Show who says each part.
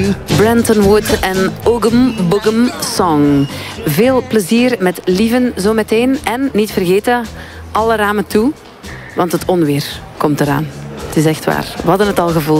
Speaker 1: Brenton Wood en Ogum Bogum Song. Veel plezier met Lieven zometeen. En niet vergeten, alle ramen toe, want het onweer komt eraan. Het is echt waar. We hadden het al gevoeld.